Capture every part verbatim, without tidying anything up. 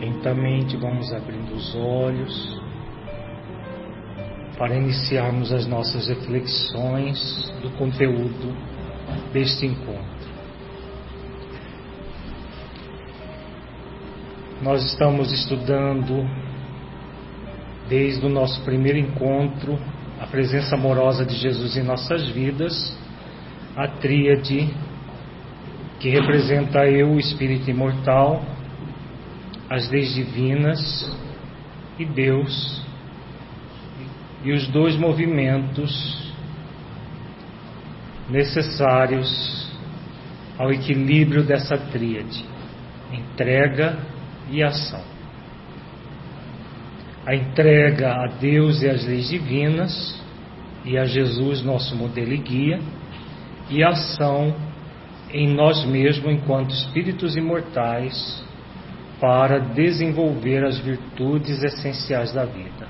Lentamente vamos abrindo os olhos para iniciarmos as nossas reflexões do conteúdo deste encontro. Nós estamos estudando, desde o nosso primeiro encontro, a presença amorosa de Jesus em nossas vidas, a tríade que representa eu, o Espírito imortal, as leis divinas e Deus, e os dois movimentos necessários ao equilíbrio dessa tríade, entrega e ação. A entrega a Deus e às leis divinas, e a Jesus, nosso modelo e guia, e a ação em nós mesmos enquanto espíritos imortais para desenvolver as virtudes essenciais da vida.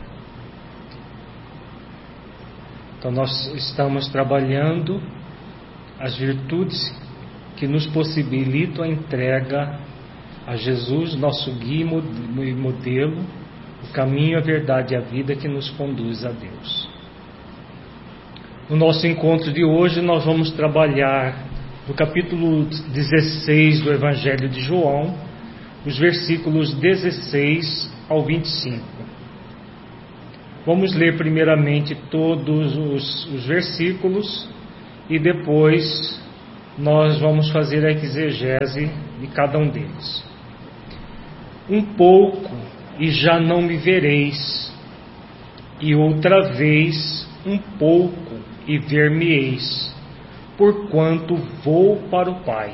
Então nós estamos trabalhando as virtudes que nos possibilitam a entrega a Jesus, nosso guia e modelo, o caminho, a verdade e a vida que nos conduz a Deus. No nosso encontro de hoje nós vamos trabalhar no capítulo dezesseis do Evangelho de João, os versículos dezesseis ao vinte e cinco. Vamos ler primeiramente todos os, os versículos e depois nós vamos fazer a exegese de cada um deles. Um pouco e já não me vereis, e outra vez um pouco e ver-me-eis, porquanto vou para o Pai.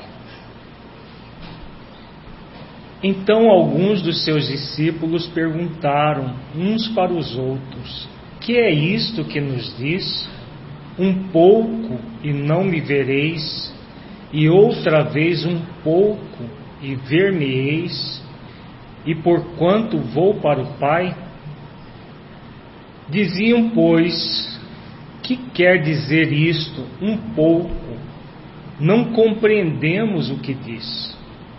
Então alguns dos seus discípulos perguntaram uns para os outros: que é isto que nos diz? Um pouco e não me vereis, e outra vez um pouco e ver-me-eis, e porquanto vou para o Pai? Diziam, pois, que quer dizer isto, um pouco? Não compreendemos o que diz.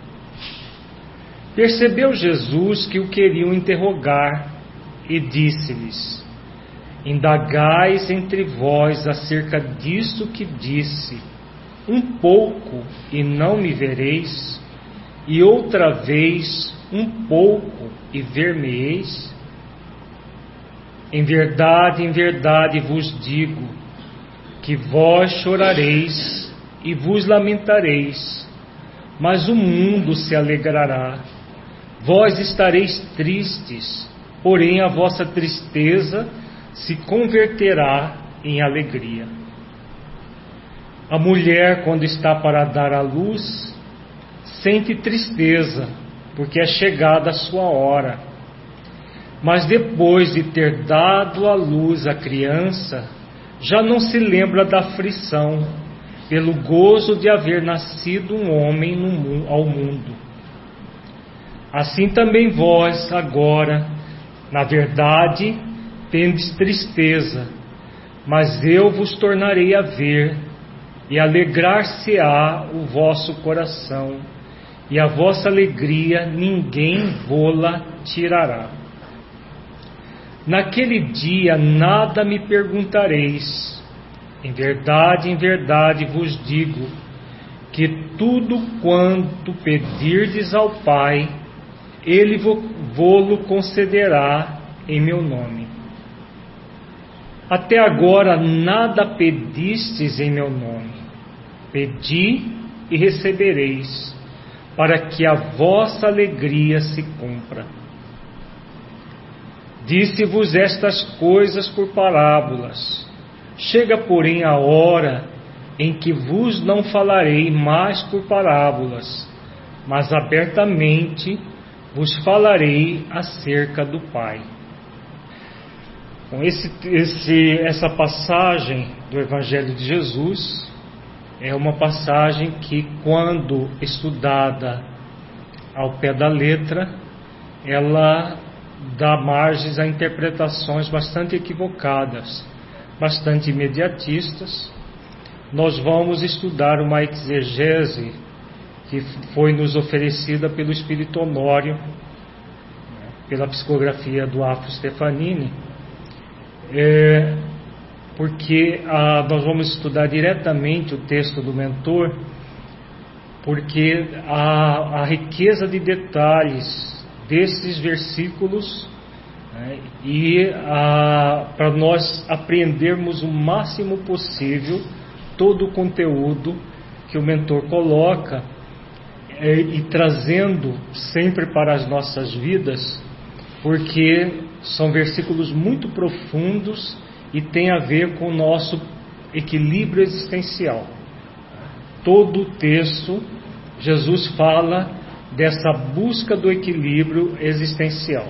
Percebeu Jesus que o queriam interrogar e disse-lhes: indagais entre vós acerca disto que disse, um pouco e não me vereis, e outra vez um pouco e ver-me-eis? Em verdade, em verdade vos digo, que vós chorareis e vos lamentareis, mas o mundo se alegrará. Vós estareis tristes, porém a vossa tristeza se converterá em alegria. A mulher, quando está para dar à luz, sente tristeza, porque é chegada a sua hora. Mas depois de ter dado à luz a criança, já não se lembra da aflição, pelo gozo de haver nascido um homem no, ao mundo. Assim também vós, agora, na verdade, tendes tristeza, mas eu vos tornarei a ver, e alegrar-se-á o vosso coração, e a vossa alegria ninguém vô-la tirará. Naquele dia nada me perguntareis. Em verdade, em verdade vos digo, que tudo quanto pedirdes ao Pai, Ele vô-lo concederá em meu nome. Até agora nada pedistes em meu nome. Pedi e recebereis, para que a vossa alegria se cumpra. Disse-vos estas coisas por parábolas. Chega, porém, a hora em que vos não falarei mais por parábolas, mas abertamente vos falarei acerca do Pai. Bom, esse, esse, essa passagem do Evangelho de Jesus é uma passagem que, quando estudada ao pé da letra, ela dá margens a interpretações bastante equivocadas, bastante imediatistas. Nós vamos estudar uma exegese que foi nos oferecida pelo Espírito Honório, pela psicografia do Afro Stefanini, é, porque ah, nós vamos estudar diretamente o texto do mentor, porque a, a riqueza de detalhes desses versículos, né, e para nós apreendermos o máximo possível todo o conteúdo que o mentor coloca, é, e trazendo sempre para as nossas vidas, porque são versículos muito profundos e tem a ver com o nosso equilíbrio existencial. Todo o texto, Jesus fala dessa busca do equilíbrio existencial.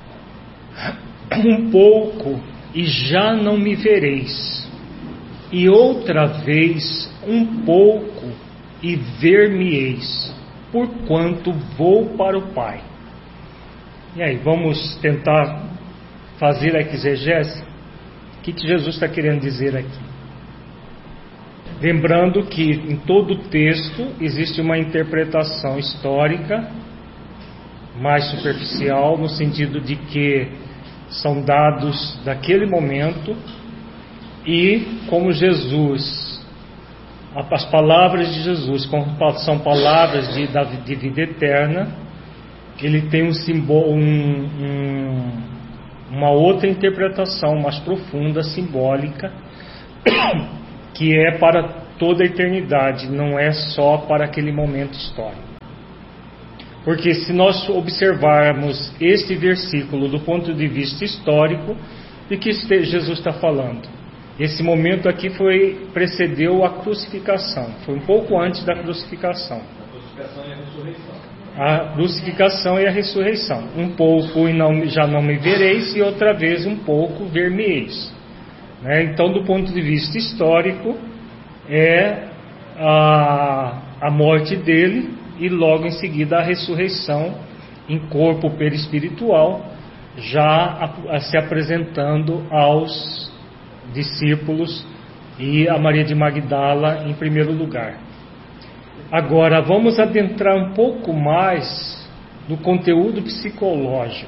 Um pouco e já não me vereis, e outra vez um pouco e ver-me-eis, porquanto vou para o Pai. E aí, vamos tentar fazer a exegese? O que, que Jesus está querendo dizer aqui? Lembrando que em todo o texto existe uma interpretação histórica mais superficial, no sentido de que são dados daquele momento, e como Jesus, as palavras de Jesus são palavras de, de vida eterna, ele tem um simbolo, um, um, uma outra interpretação mais profunda, simbólica, que é para toda a eternidade, não é só para aquele momento histórico. Porque se nós observarmos este versículo do ponto de vista histórico, de que Jesus está falando? Esse momento aqui foi, precedeu a crucificação, foi um pouco antes da crucificação. A crucificação e a ressurreição. A crucificação e a ressurreição. Um pouco e não, já não me vereis, e outra vez um pouco ver-me-eis. Né? Então, do ponto de vista histórico, é a, a morte dele e logo em seguida a ressurreição em corpo perispiritual, já a, a se apresentando aos discípulos e a Maria de Magdala em primeiro lugar. Agora vamos adentrar um pouco mais no conteúdo psicológico.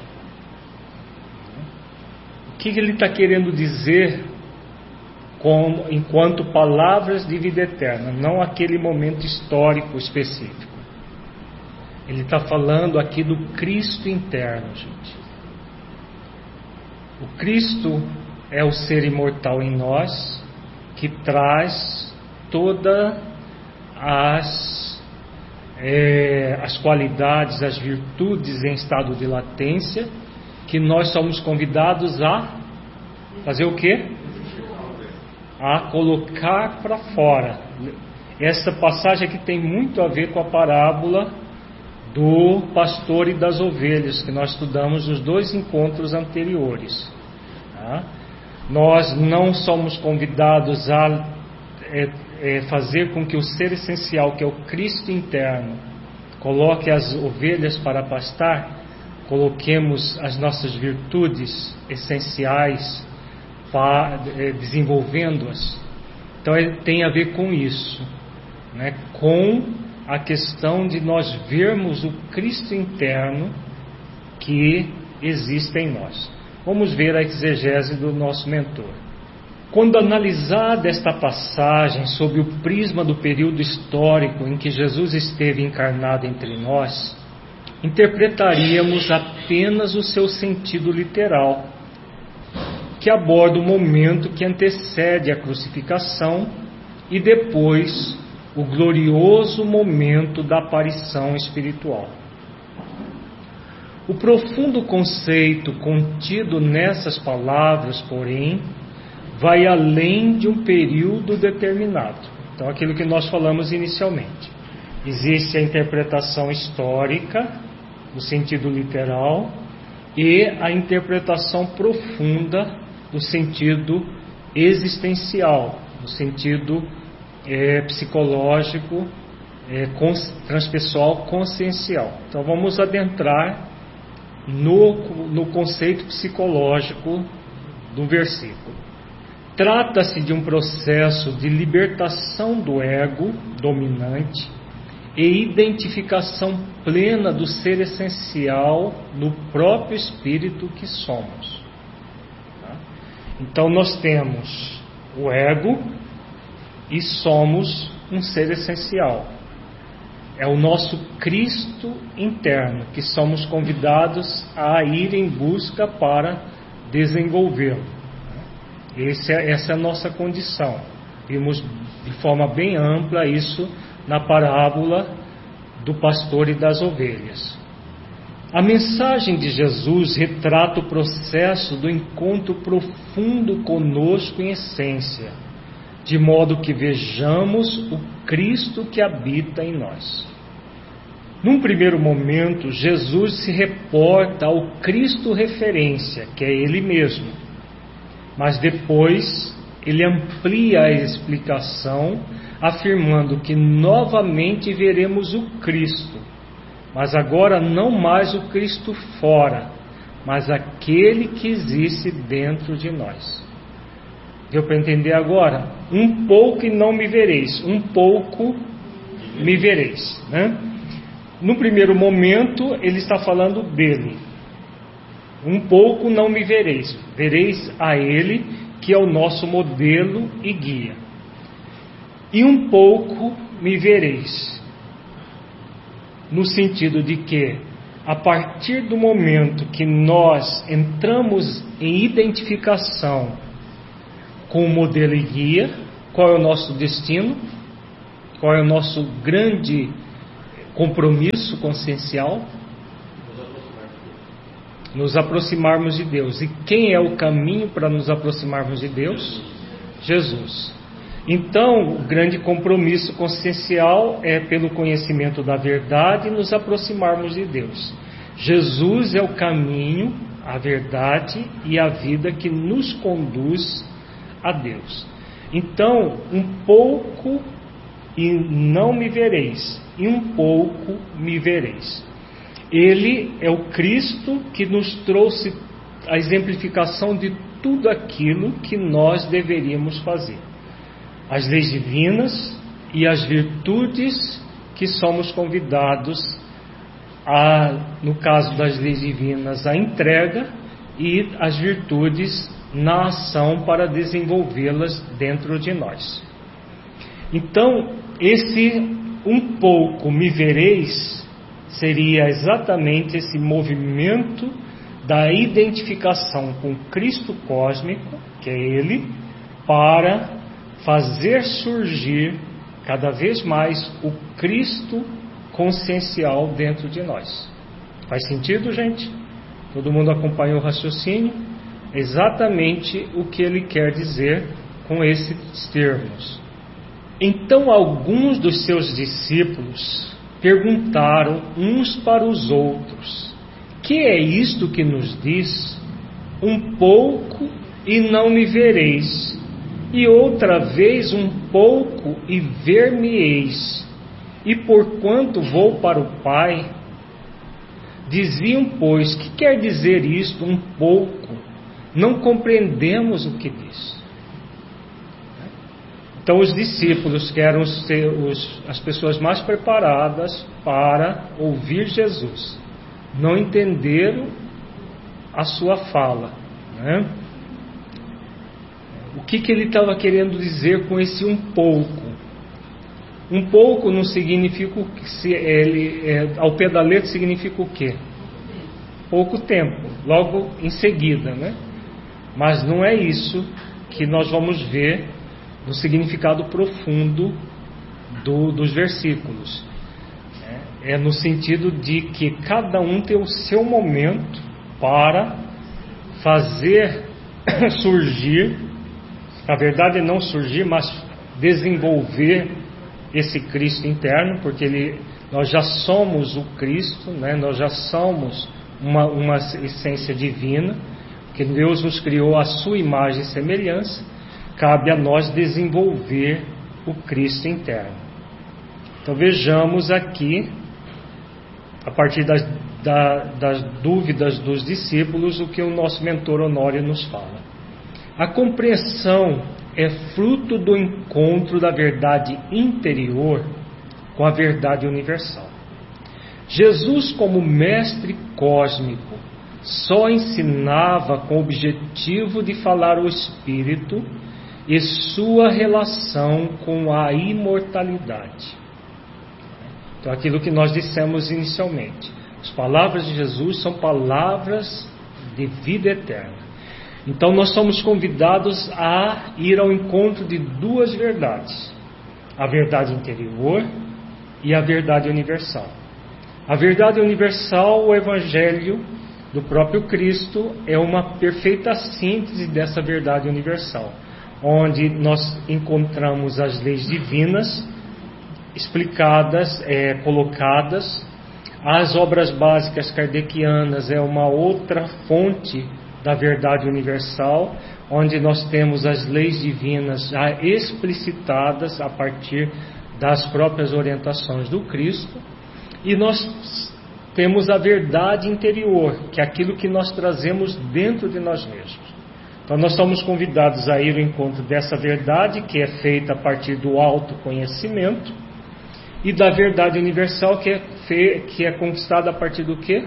O que ele está querendo dizer com, enquanto palavras de vida eterna, não aquele momento histórico específico. Ele está falando aqui do Cristo interno, gente. O Cristo é o ser imortal em nós, que traz todas as, é, as qualidades, as virtudes em estado de latência, que nós somos convidados a fazer o quê? A colocar para fora. Essa passagem aqui tem muito a ver com a parábola do pastor e das ovelhas, que nós estudamos nos dois encontros anteriores. Tá? Nós não somos convidados a é, é, fazer com que o ser essencial, que é o Cristo interno, coloque as ovelhas para pastar, coloquemos as nossas virtudes essenciais, para, é, desenvolvendo-as. Então tem a ver com isso, né? Com a questão de nós vermos o Cristo interno que existe em nós. Vamos ver a exegese do nosso mentor. Quando analisada esta passagem sob o prisma do período histórico em que Jesus esteve encarnado entre nós, interpretaríamos apenas o seu sentido literal, que aborda o momento que antecede a crucificação e depois o glorioso momento da aparição espiritual. O profundo conceito contido nessas palavras, porém, vai além de um período determinado. Então, aquilo que nós falamos inicialmente. Existe a interpretação histórica, no sentido literal, e a interpretação profunda, no sentido existencial, no sentido é, psicológico, é, cons, transpessoal, consciencial. Então, vamos adentrar no, no conceito psicológico do versículo. Trata-se de um processo de libertação do ego dominante e identificação plena do ser essencial no próprio Espírito que somos. Então nós temos o ego e somos um ser essencial. É o nosso Cristo interno que somos convidados a ir em busca para desenvolvê-lo. Esse é, essa é a nossa condição. Vimos de forma bem ampla isso na parábola do pastor e das ovelhas. A mensagem de Jesus retrata o processo do encontro profundo conosco em essência, de modo que vejamos o Cristo que habita em nós. Num primeiro momento, Jesus se reporta ao Cristo referência, que é Ele mesmo, mas depois ele amplia a explicação, afirmando que novamente veremos o Cristo, mas agora não mais o Cristo fora, mas aquele que existe dentro de nós. Deu para entender agora? Um pouco e não me vereis, um pouco me vereis, né? No primeiro momento ele está falando dele. Um pouco não me vereis, vereis a ele, que é o nosso modelo e guia. E um pouco me vereis, no sentido de que, a partir do momento que nós entramos em identificação com o modelo e guia, qual é o nosso destino? Qual é o nosso grande compromisso consciencial? Nos aproximarmos de Deus. E quem é o caminho para nos aproximarmos de Deus? Jesus. Então, o grande compromisso consciencial é pelo conhecimento da verdade nos aproximarmos de Deus. Jesus é o caminho, a verdade e a vida que nos conduz a Deus. Então, um pouco e não me vereis, e um pouco me vereis. Ele é o Cristo que nos trouxe a exemplificação de tudo aquilo que nós deveríamos fazer. As leis divinas e as virtudes que somos convidados a, no caso das leis divinas, a entrega, e as virtudes na ação para desenvolvê-las dentro de nós. Então, esse um pouco me vereis seria exatamente esse movimento da identificação com Cristo cósmico, que é Ele, para fazer surgir cada vez mais o Cristo consciencial dentro de nós. Faz sentido, gente? Todo mundo acompanhou o raciocínio? Exatamente o que ele quer dizer com esses termos. Então alguns dos seus discípulos perguntaram uns para os outros: que é isto que nos diz? Um pouco e não me vereis, e outra vez um pouco e ver-me-eis, e porquanto vou para o Pai. Diziam, pois, que quer dizer isto, um pouco? Não compreendemos o que diz. Então os discípulos, que eram os, os, as pessoas mais preparadas para ouvir Jesus, não entenderam a sua fala, né? O que, que ele estava querendo dizer com esse um pouco? Um pouco não significa que se ele, é, ao pé da letra significa o quê? Pouco tempo, logo em seguida, né? Mas não é isso que nós vamos ver no significado profundo do, dos versículos. É no sentido de que cada um tem o seu momento para fazer surgir, na verdade não surgir, mas desenvolver esse Cristo interno, porque ele, nós já somos o Cristo, né? Nós já somos uma, uma essência divina, que Deus nos criou à sua imagem e semelhança. Cabe a nós desenvolver o Cristo interno. Então vejamos aqui, a partir das, da, das dúvidas dos discípulos, o que o nosso mentor Honório nos fala. A compreensão é fruto do encontro da verdade interior com a verdade universal. Jesus, como mestre cósmico, só ensinava com o objetivo de falar o Espírito e sua relação com a imortalidade. Então, aquilo que nós dissemos inicialmente, as palavras de Jesus são palavras de vida eterna. Então, nós somos convidados a ir ao encontro de duas verdades: a verdade interior e a verdade universal. A verdade universal, o Evangelho do próprio Cristo, é uma perfeita síntese dessa verdade universal, onde nós encontramos as leis divinas explicadas, é, colocadas. As obras básicas kardecianas é uma outra fonte da verdade universal, onde nós temos as leis divinas já explicitadas a partir das próprias orientações do Cristo. E nós temos a verdade interior, que é aquilo que nós trazemos dentro de nós mesmos. Então nós somos convidados a ir ao encontro dessa verdade, que é feita a partir do autoconhecimento, e da verdade universal, que é, fe... que é conquistada a partir do quê?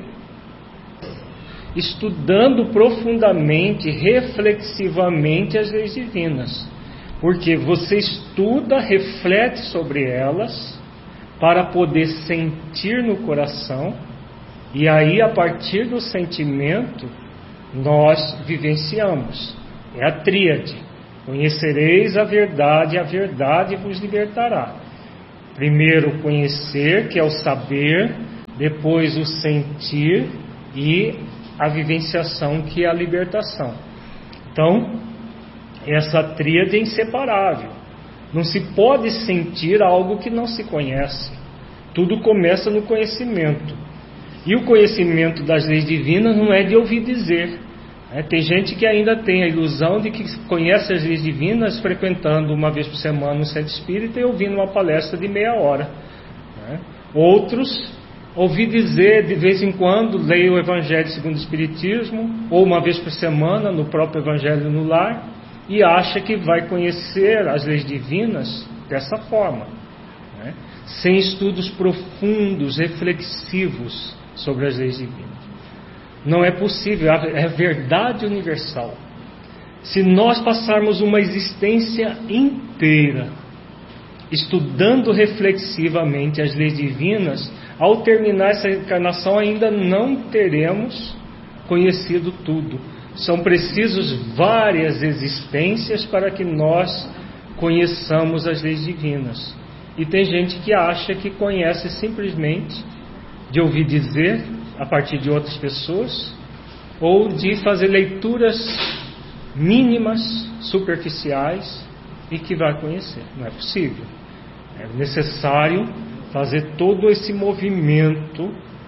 Estudando profundamente, reflexivamente as leis divinas. Porque você estuda, reflete sobre elas, para poder sentir no coração, e aí a partir do sentimento nós vivenciamos. É a tríade: conhecereis a verdade, a verdade vos libertará. Primeiro conhecer, que é o saber, depois o sentir e a vivenciação, que é a libertação. Então, essa tríade é inseparável. Não se pode sentir algo que não se conhece. Tudo começa no conhecimento. E o conhecimento das leis divinas não é de ouvir dizer. É, tem gente que ainda tem a ilusão de que conhece as leis divinas frequentando uma vez por semana um centro espírita e ouvindo uma palestra de meia hora. É. Outros, ouvir dizer de vez em quando, leia o Evangelho segundo o Espiritismo, ou uma vez por semana no próprio Evangelho no Lar, e acha que vai conhecer as leis divinas dessa forma, né? Sem estudos profundos, reflexivos sobre as leis divinas. Não é possível, é verdade universal. Se nós passarmos uma existência inteira estudando reflexivamente as leis divinas, ao terminar essa encarnação ainda não teremos conhecido tudo. São precisos várias existências para que nós conheçamos as leis divinas. E tem gente que acha que conhece simplesmente de ouvir dizer a partir de outras pessoas, ou de fazer leituras mínimas, superficiais, e que vai conhecer. Não é possível. É necessário fazer todo esse movimento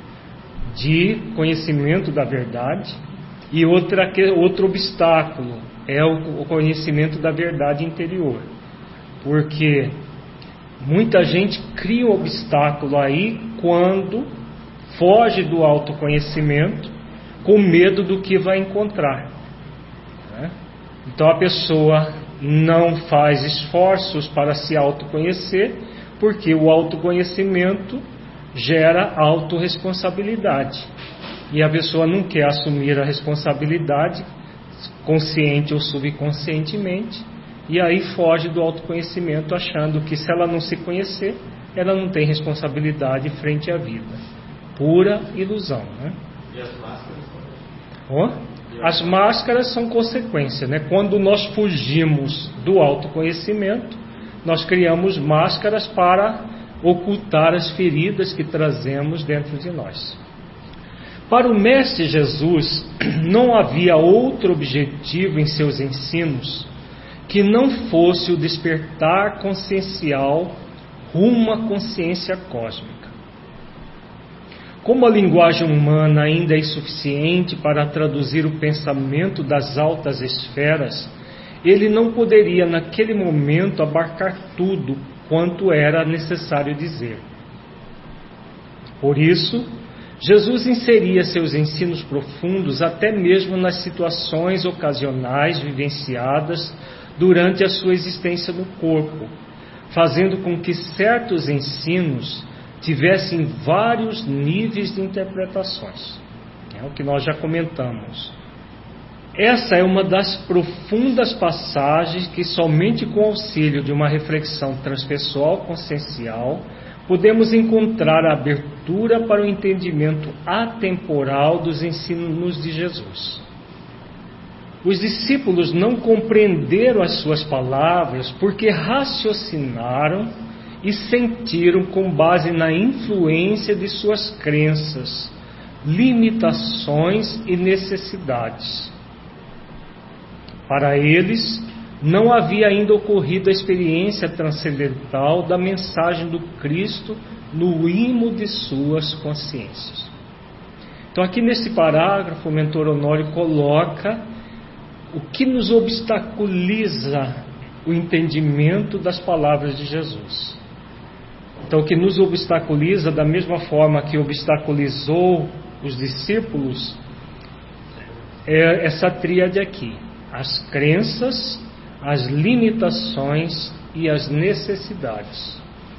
de conhecimento da verdade. E outra, outro obstáculo é o conhecimento da verdade interior. Porque muita gente cria um obstáculo aí quando foge do autoconhecimento com medo do que vai encontrar, né? Então a pessoa não faz esforços para se autoconhecer, porque o autoconhecimento gera autorresponsabilidade. E a pessoa não quer assumir a responsabilidade, consciente ou subconscientemente, e aí foge do autoconhecimento, achando que se ela não se conhecer, ela não tem responsabilidade frente à vida. Pura ilusão, né? E as máscaras também? Oh? As máscaras são consequência, né? Quando nós fugimos do autoconhecimento, nós criamos máscaras para ocultar as feridas que trazemos dentro de nós. Para o Mestre Jesus, não havia outro objetivo em seus ensinos que não fosse o despertar consciencial rumo à consciência cósmica. Como a linguagem humana ainda é insuficiente para traduzir o pensamento das altas esferas, ele não poderia naquele momento abarcar tudo quanto era necessário dizer. Por isso, Jesus inseria seus ensinos profundos até mesmo nas situações ocasionais vivenciadas durante a sua existência no corpo, fazendo com que certos ensinos tivessem vários níveis de interpretações. É o que nós já comentamos. Essa é uma das profundas passagens que somente com o auxílio de uma reflexão transpessoal consciencial podemos encontrar a abertura para o entendimento atemporal dos ensinos de Jesus. Os discípulos não compreenderam as suas palavras porque raciocinaram e sentiram com base na influência de suas crenças, limitações e necessidades. Para eles, não havia ainda ocorrido a experiência transcendental da mensagem do Cristo no imo de suas consciências. Então, aqui nesse parágrafo, o mentor Honório coloca o que nos obstaculiza o entendimento das palavras de Jesus. Então, o que nos obstaculiza, da mesma forma que obstaculizou os discípulos, é essa tríade aqui: as crenças, as limitações e as necessidades.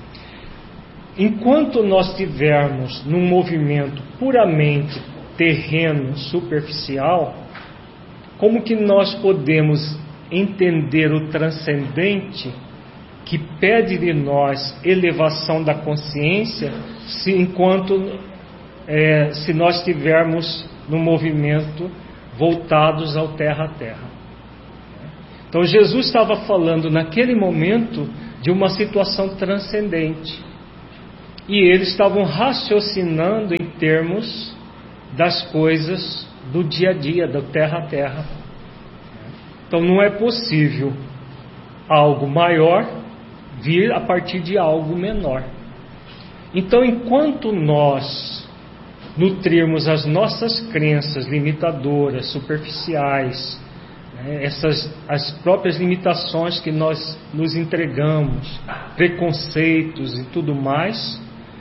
Enquanto nós estivermos num movimento puramente terreno, superficial, como que nós podemos entender o transcendente que pede de nós elevação da consciência, se enquanto é, se nós estivermos num movimento voltados ao terra a terra? Então Jesus estava falando naquele momento de uma situação transcendente, e eles estavam raciocinando em termos das coisas do dia a dia, do terra a terra. Então não é possível algo maior vir a partir de algo menor. Então, enquanto nós nutrirmos as nossas crenças limitadoras, superficiais, essas as próprias limitações que nós nos entregamos, preconceitos e tudo mais,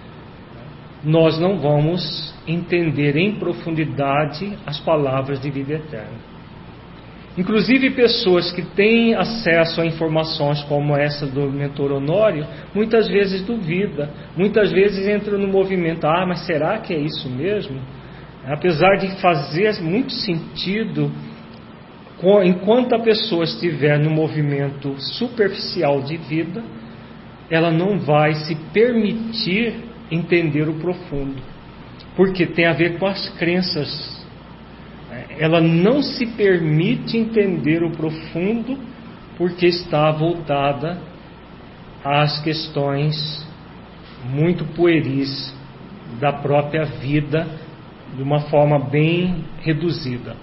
nós não vamos entender em profundidade as palavras de vida eterna. Inclusive, pessoas que têm acesso a informações como essa do mentor Honório, muitas vezes duvida, muitas vezes entra no movimento: ah, mas será que é isso mesmo? Apesar de fazer muito sentido, enquanto a pessoa estiver no movimento superficial de vida, ela não vai se permitir entender o profundo, porque tem a ver com as crenças. Ela não se permite entender o profundo porque está voltada às questões muito pueris da própria vida, de uma forma bem reduzida.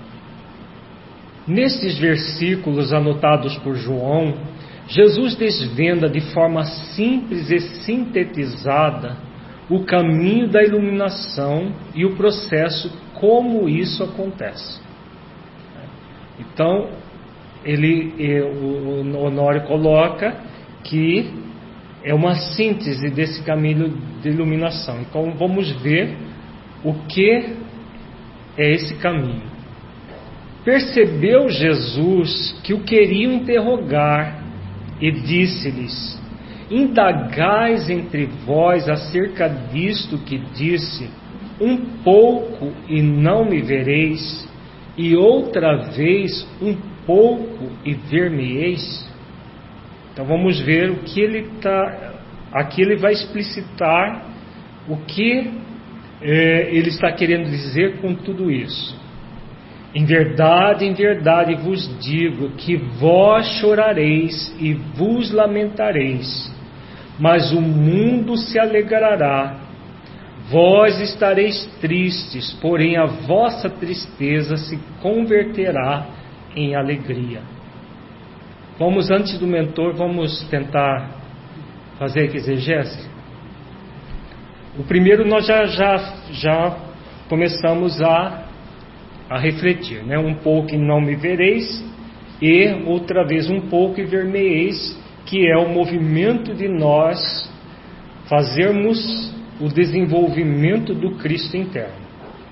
Nestes versículos anotados por João, Jesus desvenda de forma simples e sintetizada o caminho da iluminação e o processo como isso acontece. Então, ele, o Honório coloca que é uma síntese desse caminho de iluminação. Então, vamos ver o que é esse caminho. Percebeu Jesus que o queriam interrogar e disse-lhes: indagais entre vós acerca disto que disse, um pouco e não me vereis, e outra vez um pouco e ver-me-eis. Então vamos ver o que ele está. Aqui ele vai explicitar o que eh, ele está querendo dizer com tudo isso. Em verdade, em verdade vos digo que vós chorareis e vos lamentareis, mas o mundo se alegrará. Vós estareis tristes, porém a vossa tristeza se converterá em alegria. Vamos, antes do mentor, vamos tentar fazer a exegese. O primeiro nós já, já, já começamos a, a refletir, né? Um pouco e não me vereis, e outra vez um pouco e ver-me-eis, que é o movimento de nós fazermos o desenvolvimento do Cristo interno.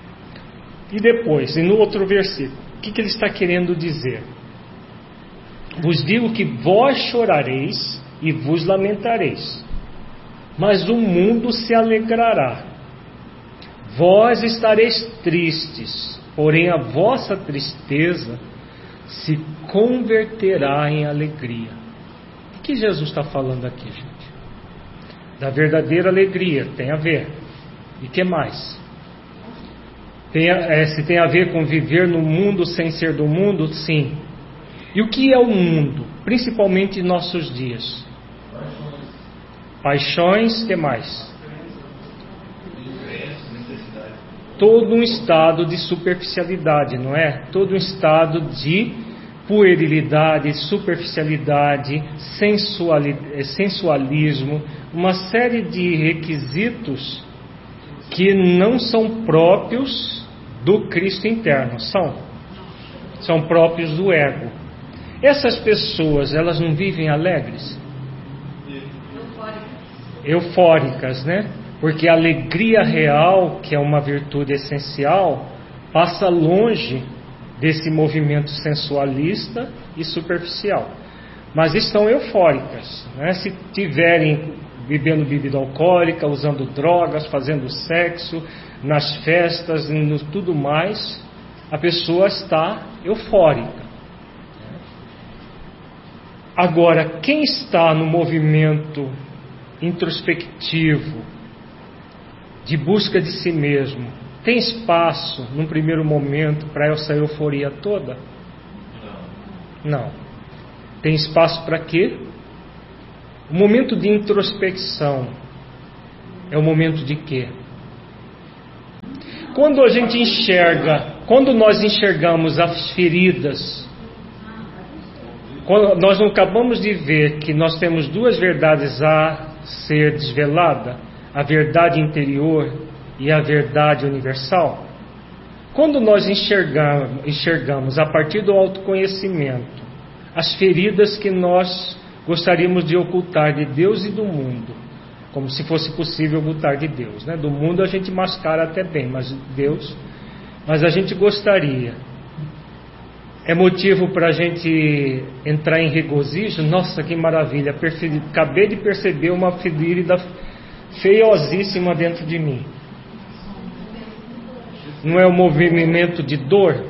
E depois, e no outro versículo, o que, que ele está querendo dizer? Vos digo que vós chorareis e vos lamentareis, mas o mundo se alegrará. Vós estareis tristes, porém a vossa tristeza se converterá em alegria. O que Jesus está falando aqui, gente? Da verdadeira alegria, tem a ver. E que mais? Tem, é, se tem a ver com viver no mundo sem ser do mundo, sim. E o que é o mundo? Principalmente em nossos dias. Paixões, que mais? Todo um estado de superficialidade, não é? Todo um estado de puerilidade, superficialidade, sensuali- sensualismo, uma série de requisitos que não são próprios do Cristo interno, são, são próprios do ego. Essas pessoas, elas não vivem alegres? Eufóricas, né? Porque a alegria real, que é uma virtude essencial, passa longe desse movimento sensualista e superficial. Mas estão eufóricas, né? Se tiverem bebendo bebida alcoólica, usando drogas, fazendo sexo, nas festas, no tudo mais, a pessoa está eufórica. Agora, quem está no movimento introspectivo, de busca de si mesmo, tem espaço, num primeiro momento, para essa euforia toda? Não. Tem espaço para quê? O momento de introspecção é o momento de quê? Quando a gente enxerga, quando nós enxergamos as feridas, quando nós não acabamos de ver que nós temos duas verdades a ser desvelada, a verdade interior e a verdade universal. Quando nós enxergamos, enxergamos a partir do autoconhecimento as feridas que nós gostaríamos de ocultar de Deus e do mundo, como se fosse possível ocultar de Deus, né? Do mundo a gente mascara até bem, mas Deus, mas a gente gostaria. É motivo para a gente entrar em regozijo? Nossa, que maravilha! Perfe... Acabei de perceber uma ferida feiosíssima dentro de mim. Não é um movimento de dor?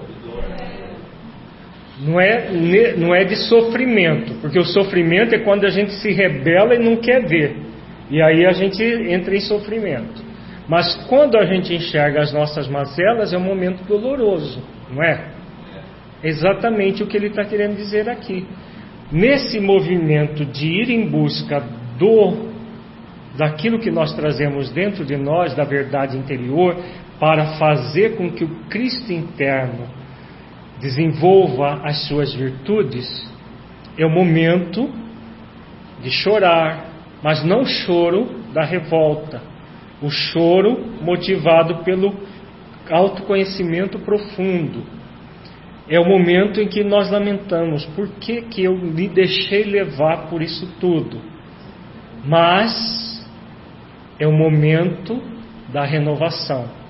Não é, não é de sofrimento, porque o sofrimento é quando a gente se rebela e não quer ver, e aí a gente entra em sofrimento. Mas quando a gente enxerga as nossas mazelas, é um momento doloroso, não é? Exatamente o que ele está querendo dizer aqui. Nesse movimento de ir em busca do daquilo que nós trazemos dentro de nós, da verdade interior, para fazer com que o Cristo interno desenvolva as suas virtudes, é o momento de chorar, mas não o choro da revolta, o choro motivado pelo autoconhecimento profundo. É o momento em que nós lamentamos, por que que eu me deixei levar por isso tudo? Mas é o momento da renovação.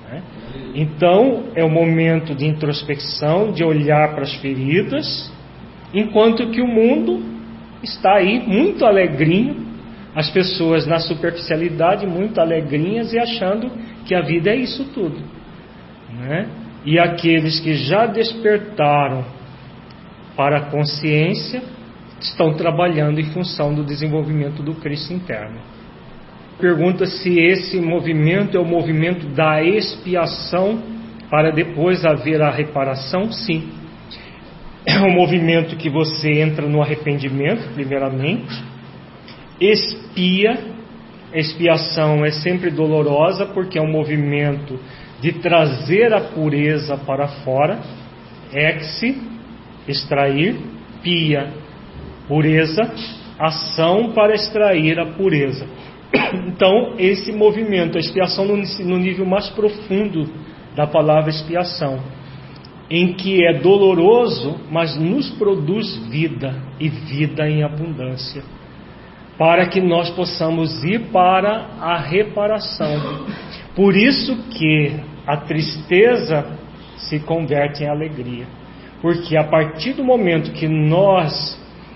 Então é o momento de introspecção, de olhar para as feridas, enquanto que o mundo está aí muito alegrinho, as pessoas na superficialidade muito alegrinhas e achando que a vida é isso tudo, né? E aqueles que já despertaram para a consciência estão trabalhando em função do desenvolvimento do Cristo interno. Pergunta se esse movimento é o movimento da expiação para depois haver a reparação. Sim, é um movimento que você entra no arrependimento primeiramente, expia. A expiação é sempre dolorosa porque é um movimento de trazer a pureza para fora. Exe, extrair, pia, pureza, ação para extrair a pureza. Então, esse movimento, a expiação no nível mais profundo da palavra expiação, em que é doloroso, mas nos produz vida, e vida em abundância, para que nós possamos ir para a reparação. Por isso que a tristeza se converte em alegria, porque a partir do momento que nós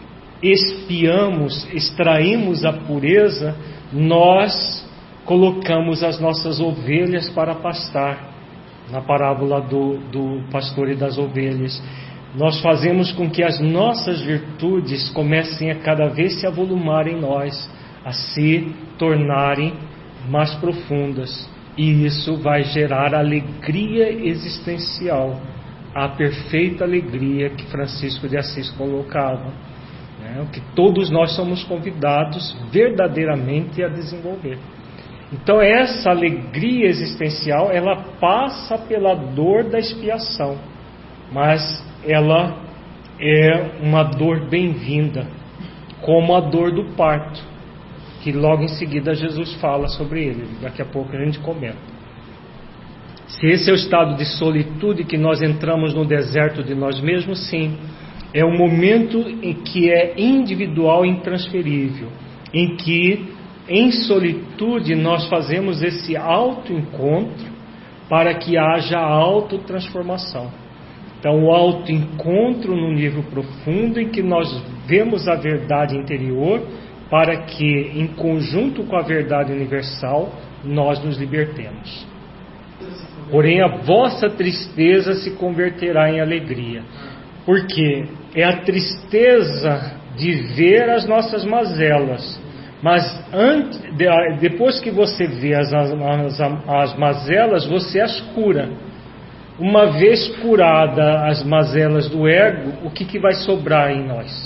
expiamos, extraímos a pureza, nós colocamos as nossas ovelhas para pastar, na parábola do, do pastor e das ovelhas. Nós fazemos com que as nossas virtudes comecem a cada vez se avolumar em nós, a se tornarem mais profundas. E isso vai gerar alegria existencial, a perfeita alegria que Francisco de Assis colocava, né? Que todos nós somos convidados verdadeiramente a desenvolver. Então essa alegria existencial, ela passa pela dor da expiação, mas ela é uma dor bem-vinda, como a dor do parto, que logo em seguida Jesus fala sobre ele, daqui a pouco a gente comenta. Se esse é o estado de solitude que nós entramos no deserto de nós mesmos, sim, é um momento em que é individual e intransferível, em que em solitude nós fazemos esse autoencontro para que haja autotransformação. Então o autoencontro no nível profundo em que nós vemos a verdade interior, para que em conjunto com a verdade universal nós nos libertemos. Porém a vossa tristeza se converterá em alegria. Porque é a tristeza de ver as nossas mazelas. Mas antes, depois que você vê as, as, as mazelas, você as cura. Uma vez curada as mazelas do ego, o que, que vai sobrar em nós?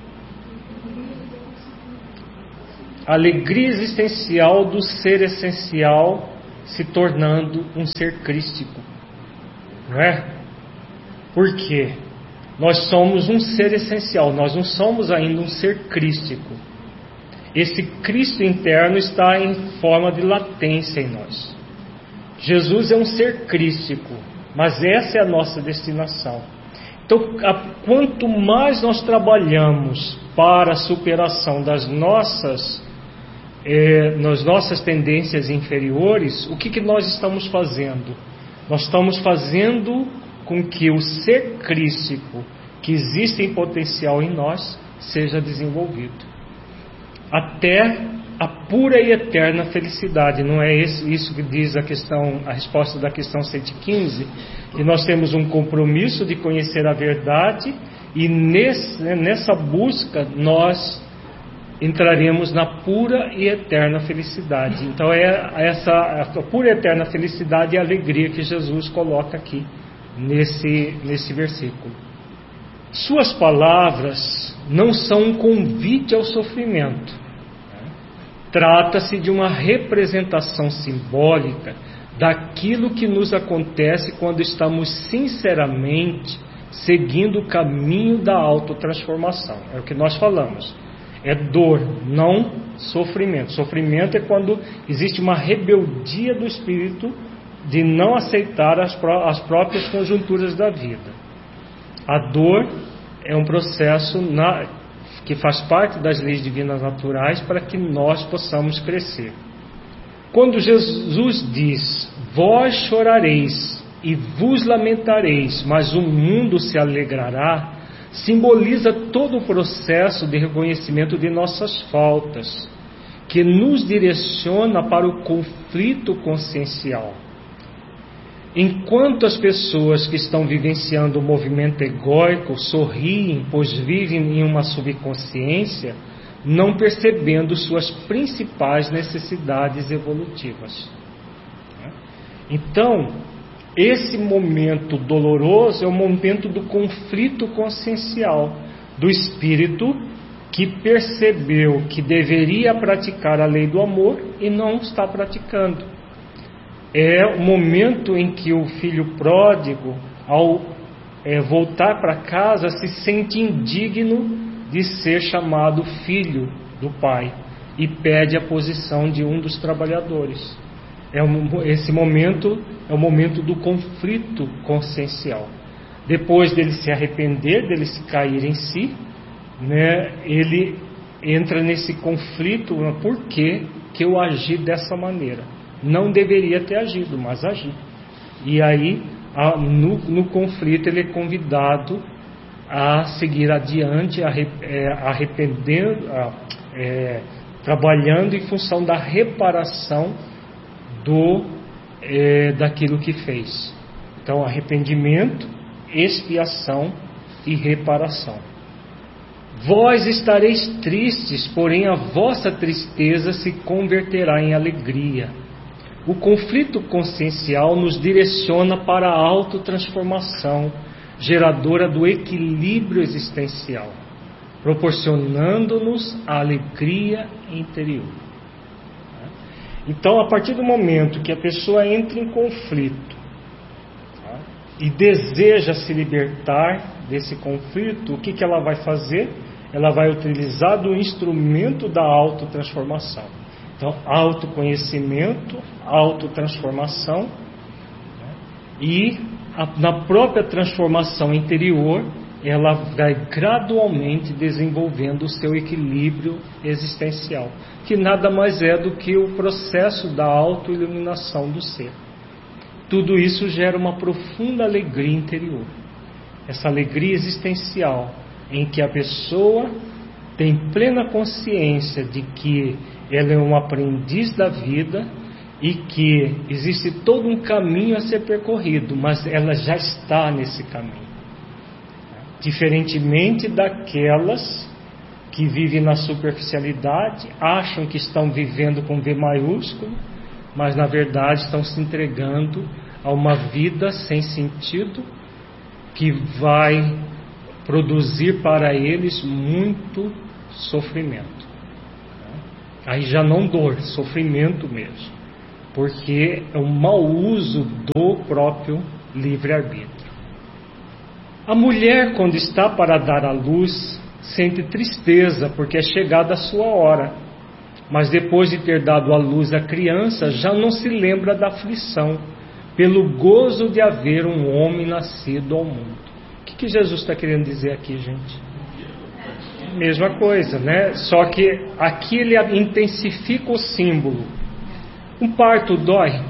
A alegria existencial do ser essencial se tornando um ser crístico. Não é? Por quê? Nós somos um ser essencial, nós não somos ainda um ser crístico. Esse Cristo interno está em forma de latência em nós. Jesus é um ser crístico, mas essa é a nossa destinação. Então, a, quanto mais nós trabalhamos para a superação das nossas, eh, nas nossas tendências inferiores, o que, que nós estamos fazendo? Nós estamos fazendo com que o ser crístico que existe em potencial em nós seja desenvolvido até a pura e eterna felicidade. Não é isso que diz a questão, a resposta da questão cento e quinze, que nós temos um compromisso de conhecer a verdade e nesse, nessa busca nós entraremos na pura e eterna felicidade. Então é essa a pura e eterna felicidade e a alegria que Jesus coloca aqui nesse, nesse versículo. Suas palavras não são um convite ao sofrimento. Trata-se de uma representação simbólica daquilo que nos acontece quando estamos sinceramente seguindo o caminho da autotransformação. É o que nós falamos. É dor, não sofrimento. Sofrimento é quando existe uma rebeldia do espírito de não aceitar as, pró- as próprias conjunturas da vida. A dor é um processo na, que faz parte das leis divinas naturais para que nós possamos crescer. Quando Jesus diz: vós chorareis e vos lamentareis, mas o mundo se alegrará, simboliza todo o processo de reconhecimento de nossas faltas, que nos direciona para o conflito consciencial. Enquanto as pessoas que estão vivenciando o movimento egóico sorriem, pois vivem em uma subconsciência, não percebendo suas principais necessidades evolutivas. Então, esse momento doloroso é o momento do conflito consciencial, do espírito que percebeu que deveria praticar a lei do amor e não está praticando. É o momento em que o filho pródigo, ao é, voltar para casa, se sente indigno de ser chamado filho do pai e pede a posição de um dos trabalhadores. É um, esse momento é o momento do conflito consciencial. Depois dele se arrepender, dele se cair em si, né, ele entra nesse conflito. Por que que eu agi dessa maneira? Não deveria ter agido, mas agi. E aí, no, no conflito, ele é convidado a seguir adiante, arrependendo, é, trabalhando em função da reparação do, é, daquilo que fez. Então, arrependimento, expiação e reparação. Vós estareis tristes, porém a vossa tristeza se converterá em alegria. O conflito consciencial nos direciona para a autotransformação, geradora do equilíbrio existencial, proporcionando-nos a alegria interior. Então, a partir do momento que a pessoa entra em conflito, tá, e deseja se libertar desse conflito, o que, que ela vai fazer? Ela vai utilizar do instrumento da autotransformação. Então, autoconhecimento, autotransformação, né? E a, na própria transformação interior, ela vai gradualmente desenvolvendo o seu equilíbrio existencial, que nada mais é do que o processo da autoiluminação do ser. Tudo isso gera uma profunda alegria interior, essa alegria existencial, em que a pessoa tem plena consciência de que ela é um aprendiz da vida e que existe todo um caminho a ser percorrido, mas ela já está nesse caminho. Diferentemente daquelas que vivem na superficialidade, acham que estão vivendo com V maiúsculo, mas na verdade estão se entregando a uma vida sem sentido, que vai produzir para eles muito sofrimento. Aí já não dor, sofrimento mesmo, porque é um mau uso do próprio livre-arbítrio. A mulher, quando está para dar à luz, sente tristeza porque é chegada a sua hora, mas depois de ter dado à luz a criança, já não se lembra da aflição, pelo gozo de haver um homem nascido ao mundo. O que, que Jesus está querendo dizer aqui, gente? Mesma coisa, né? Só que aqui ele intensifica o símbolo. Um parto dói.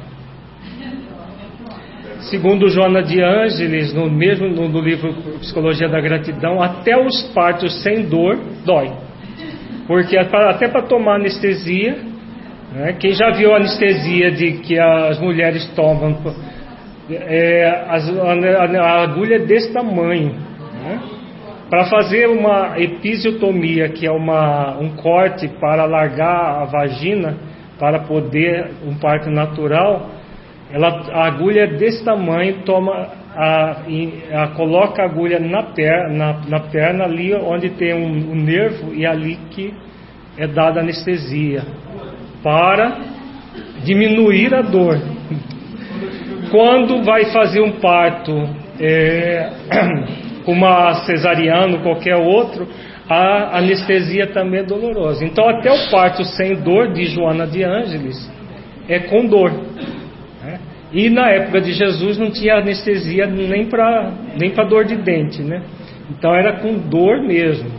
Segundo Joana de Ângeles, no mesmo no, no livro Psicologia da Gratidão, até os partos sem dor dói. Porque até para tomar anestesia, né? Quem já viu a anestesia de que as mulheres tomam, é, as, a, a agulha é desse tamanho, né? Para fazer uma episiotomia, que é uma, um corte para alargar a vagina, para poder um parto natural, ela, a agulha é desse tamanho, toma a, a, coloca a agulha na perna, na, na perna ali onde tem um, um nervo, e ali que é dada anestesia, para diminuir a dor. Quando vai fazer um parto é, com uma cesariana ou qualquer outro, a anestesia também é dolorosa. Então até o parto sem dor, de Joana de Ângeles, é com dor, né? E na época de Jesus não tinha anestesia nem para nem para dor de dente, né? Então era com dor mesmo.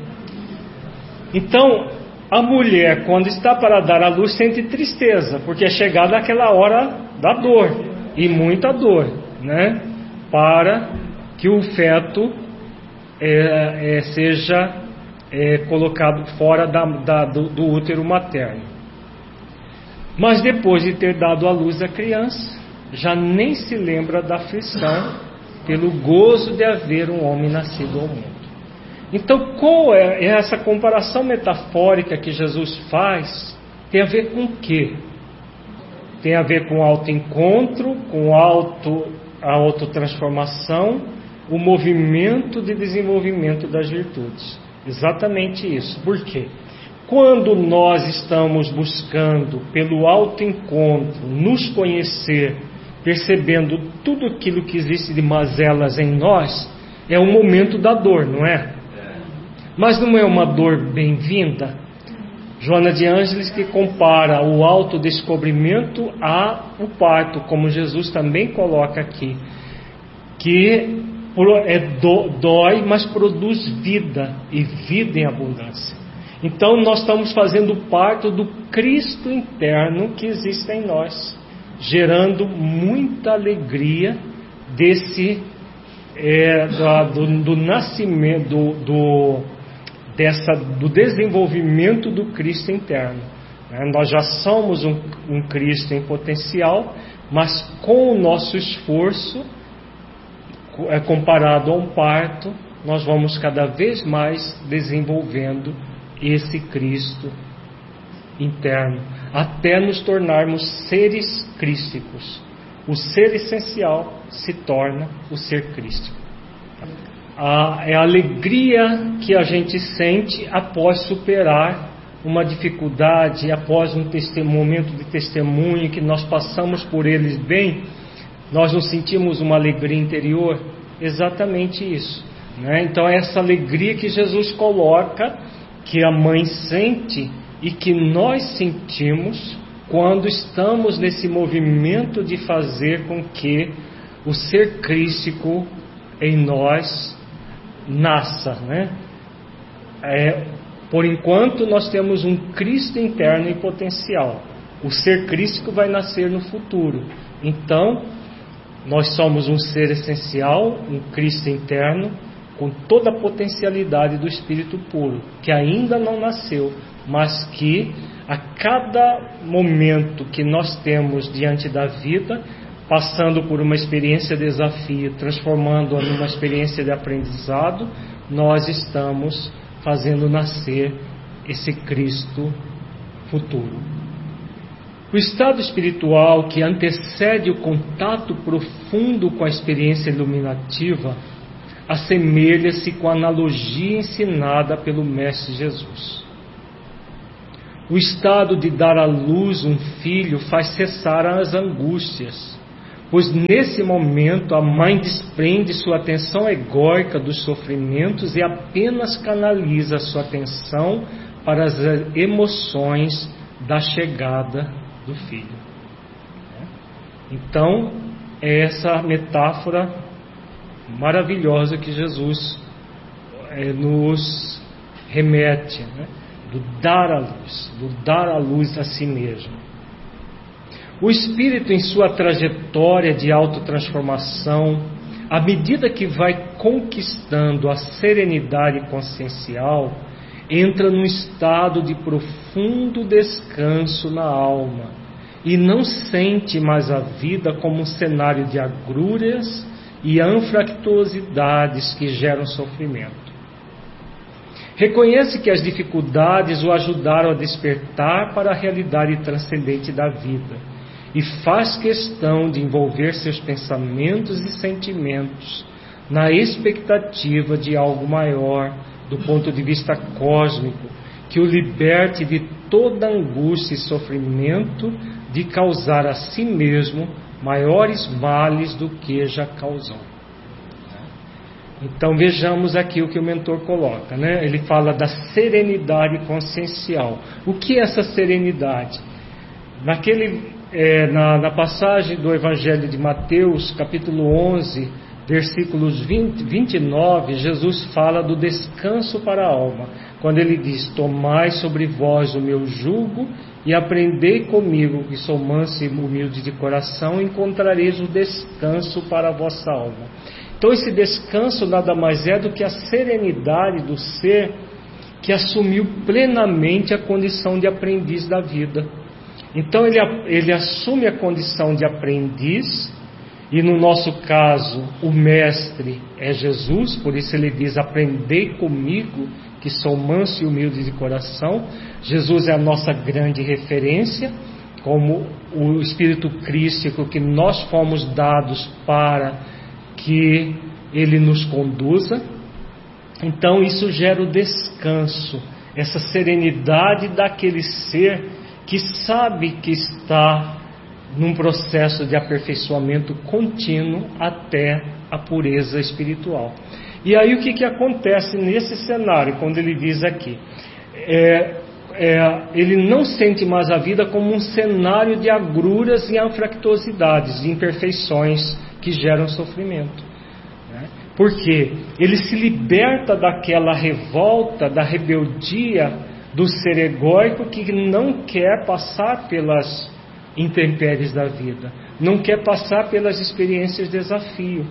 Então a mulher, quando está para dar à luz, sente tristeza, porque é chegada aquela hora da dor, e muita dor, né? Para que o feto é, é, seja é, colocado fora da, da, do, do útero materno. Mas depois de ter dado à luz a criança, já nem se lembra da aflição pelo gozo de haver um homem nascido ao mundo. Então, qual é essa comparação metafórica que Jesus faz? Tem a ver com o quê? Tem a ver com o autoencontro, com auto, a autotransformação, o movimento de desenvolvimento das virtudes. Exatamente isso. Por quê? Quando nós estamos buscando pelo autoencontro nos conhecer, percebendo tudo aquilo que existe de mazelas em nós, é o momento da dor, não é? Mas não é uma dor bem-vinda? Joana de Ângeles que compara o autodescobrimento ao parto, como Jesus também coloca aqui, que é do, dói, mas produz vida, e vida em abundância. Então nós estamos fazendo parte do Cristo interno que existe em nós, gerando muita alegria desse é, da, do, do nascimento, do, do, dessa, do desenvolvimento do Cristo interno. Né? Nós já somos um, um Cristo em potencial, mas com o nosso esforço, é, comparado a um parto, nós vamos cada vez mais desenvolvendo esse Cristo interno, até nos tornarmos seres crísticos. O ser essencial se torna o ser crístico. A, é a alegria que a gente sente após superar uma dificuldade, após um momento de testemunho que nós passamos por eles bem, nós nos sentimos uma alegria interior. Exatamente isso, né? Então é essa alegria que Jesus coloca, que a mãe sente e que nós sentimos quando estamos nesse movimento de fazer com que o ser crístico em nós nasça, né? É, por enquanto nós temos um Cristo interno em potencial. O ser crístico vai nascer no futuro. Então, nós somos um ser essencial, um Cristo interno, com toda a potencialidade do Espírito puro, que ainda não nasceu, mas que a cada momento que nós temos diante da vida, passando por uma experiência de desafio, transformando-a numa experiência de aprendizado, nós estamos fazendo nascer esse Cristo futuro. O estado espiritual que antecede o contato profundo com a experiência iluminativa assemelha-se com a analogia ensinada pelo Mestre Jesus. O estado de dar à luz um filho faz cessar as angústias, pois nesse momento a mãe desprende sua atenção egóica dos sofrimentos e apenas canaliza sua atenção para as emoções da chegada do filho. Então, é essa metáfora maravilhosa que Jesus é, nos remete, né? Do dar à luz, do dar à luz a si mesmo. O espírito, em sua trajetória de autotransformação, à medida que vai conquistando a serenidade consciencial, entra num estado de profundo descanso na alma e não sente mais a vida como um cenário de agruras e anfractuosidades que geram sofrimento. Reconhece que as dificuldades o ajudaram a despertar para a realidade transcendente da vida e faz questão de envolver seus pensamentos e sentimentos na expectativa de algo maior do ponto de vista cósmico, que o liberte de toda angústia e sofrimento de causar a si mesmo maiores males do que já causou. Então vejamos aqui o que o mentor coloca, né? Ele fala da serenidade consciencial. O que é essa serenidade? Naquele, é, na, na passagem do Evangelho de Mateus, capítulo onze, versículos vinte, vinte e nove, Jesus fala do descanso para a alma, quando ele diz: tomai sobre vós o meu jugo e aprendei comigo, que sou manso e humilde de coração, e encontrareis o descanso para a vossa alma. Então esse descanso nada mais é do que a serenidade do ser que assumiu plenamente a condição de aprendiz da vida. Então ele, ele assume a condição de aprendiz, e no nosso caso o mestre é Jesus, por isso ele diz: aprendei comigo, que sou manso e humilde de coração. Jesus é a nossa grande referência, como o Espírito Crístico que nós fomos dados para que ele nos conduza. Então isso gera o descanso, essa serenidade daquele ser que sabe que está num processo de aperfeiçoamento contínuo até a pureza espiritual. E aí o que, que acontece nesse cenário, quando ele diz aqui? É, é, ele não sente mais a vida como um cenário de agruras e anfractuosidades, de imperfeições que geram sofrimento. Né? Porque ele se liberta daquela revolta, da rebeldia do ser egóico que não quer passar pelas intempéries da vida, não quer passar pelas experiências de desafio,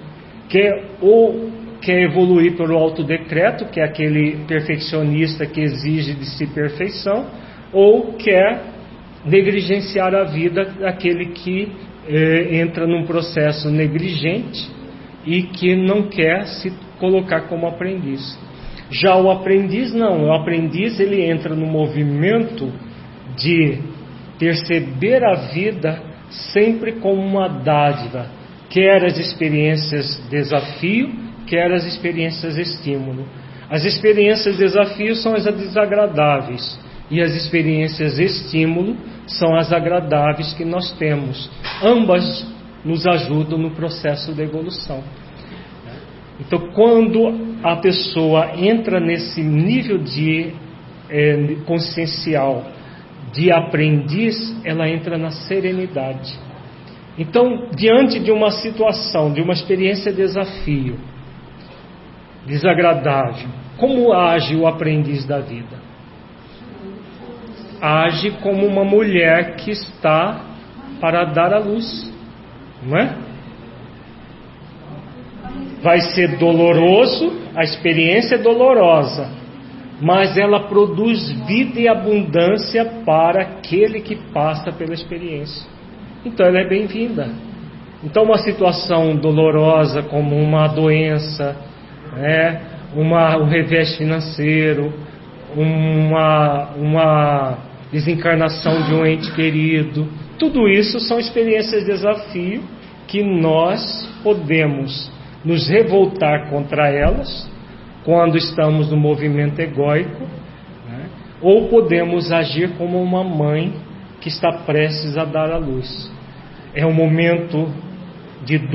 quer ou quer evoluir pelo autodecreto, que é aquele perfeccionista que exige de si perfeição, ou quer negligenciar a vida, aquele que eh, entra num processo negligente e que não quer se colocar como aprendiz. Já o aprendiz não, o aprendiz ele entra no movimento de perceber a vida sempre como uma dádiva, quer as experiências desafio, quer as experiências estímulo. As experiências desafio são as desagradáveis e as experiências estímulo são as agradáveis que nós temos. Ambas nos ajudam no processo da evolução. Então, quando a pessoa entra nesse nível de é, consciencial de aprendiz, ela entra na serenidade. Então, diante de uma situação, de uma experiência desafio, desagradável, como age o aprendiz da vida? Age como uma mulher que está para dar à luz, não é? Vai ser doloroso, a experiência é dolorosa, mas ela produz vida e abundância para aquele que passa pela experiência. Então ela é bem-vinda. Então uma situação dolorosa como uma doença, né, uma, um revés financeiro, uma, uma desencarnação de um ente querido, tudo isso são experiências de desafio que nós podemos nos revoltar contra elas quando estamos no movimento egóico, né, ou podemos agir como uma mãe que está prestes a dar à luz. É um momento de